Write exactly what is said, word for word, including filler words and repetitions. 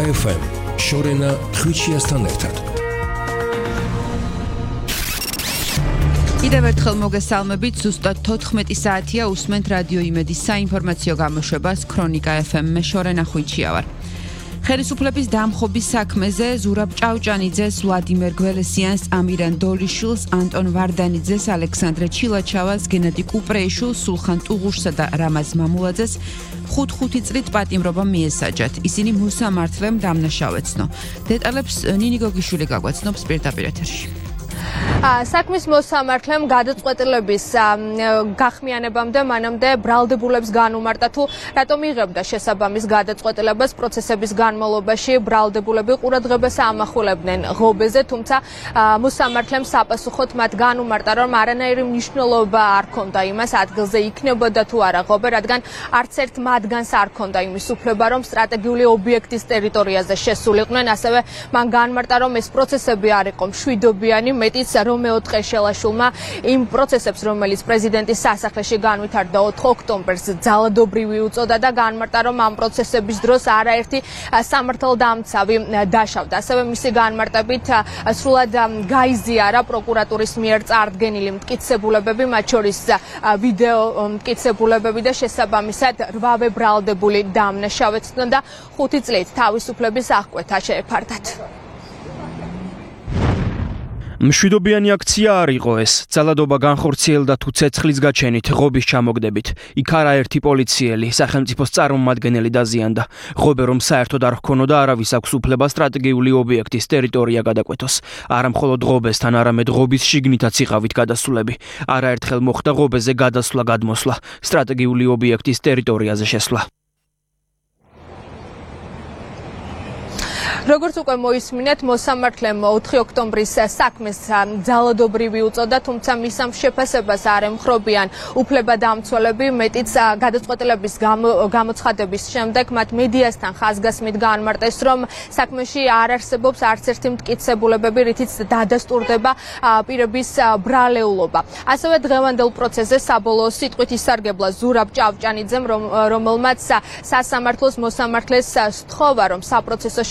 ეფ ემ შორენა ხვიჩიასთან ერთად. კიდევ ერთხელ მოგესალმებით, ზუსტად თოთხმეტი საათია უსმენთ რადიო იმედის საინფორმაციო გამოშვებას ქრონიკა ეფ ემ-მე შორენა ხვიჩია ვარ. ხელისუფლების დამხობის საქმეზე ზურაბ ჭავჭანიძეს, ვლადიმერ გველესიანს, ამირან დოლიშვილს, ანტონ ვარდანიძეს, ალექსანდრე ჩილაჩავას, გენადი კუპრეიშვილს, სულხან ტუღუშსა და რამაზ მამულაძეს ხუთ-ხუთი წლით პატიმრობა მიესაჯათ. ისინი მოსამართლემ დამნაშავეცნო. დეტალებს ნინი გოგიშვილი გაგვაცნობს პირდაპირ ეთერში. საქმის მოსამართლემ გადაწყვეტილების გახმიანებამდე მანამდე ბრალდებულებს განუმარტა თუ რატომ იღებდა შესაბამის გადაწყვეტილებას პროცესების განმავლობაში ბრალდებულები ყურადღებას ამახვილებდნენ ღობეზე, თუმცა მოსამართლემ საპასუხოდ მათ განუმარტა, რომ არანაირი მნიშვნელობა არ ჰქონდა იმას, ადგილზე იქნებოდა თუ არა ღობე, რადგან არც ერთ მათგანს არ ჰქონდა იმის უფლება, რომ სტრატეგიული ობიექტის ტერიტორიაზე შესულიყვნენ. ასევე მან განმარტა, რომ ეს პროცესები არ იყო მშვიდობიანი, მეტიც რომეო ტყეშელაშვილმა იმ პროცესებს, რომელიც პრეზიდენტის სასახლეში განვითარდა ოთხ ოქტომბერს, ძალადობრივი უწოდა და განმარტა, რომ ამ პროცესების დროს არაერთი სამართალდამცავი დაშავდა. ასევე მისი განმარტებით სრულად გაიზიარა პროკურატურის მიერ წარდგენილი მტკიცებულებები, მათ შორის ვიდეო მტკიცებულებები და შესაბამისად რვავე ბრალდებული დამნაშავეცნო და ხუთი წლით თავისუფლების აღკვეთა შეეფარდათ. მშვიდობიანი აქცია არ იყო ეს. ძალადობა განხორციელდა თუ ცეცხლის გაჩენით, ღობის ჩამოგდებით. იქ არაერთი პოლიციელი, სახელმწიფოს წარმომადგენელი დაზიანდა. ღობე რომ საერთოდ არ ჰქონოდა, არავის აქვს უფლება სტრატეგიული ობიექტის ტერიტორია გადაკვეთოს. არა მხოლოდ ღობესთან, არამედ ღობის შიგნითაც იყავით გადასვლები. არაერთხელ მოხდა ღობეზე გადასვლა-გადმოსვლა, სტრატეგიული ობიექტის ტერიტორიაზე შესვლა. როგორც უკვე მოისმინეთ, მოსამართლემ ოთხი ოქტომბრის საქმეს ძალადობრივი უწოდა, თუმცა მის ამ შეფასებას არ ემხრობიან უფლებადამცველები. მეტიც გადაწყვეტილების გამოცხადების შემდეგ მათ მედიასთან ხაზგასმით განმარტეს, რომ საქმეში არ არსებობს არც ერთი მტკიცებულებები, რითიც დადასტურდება პირების ბრალეულობა. ასევე დღევანდელ პროცესზე საბოლოო სიტყვით ისარგებლა ზურაბ ჭავჭანიძემ, რომელმაც სასამართლოს მოსამართლეს სთხოვა, რომ საპროცესო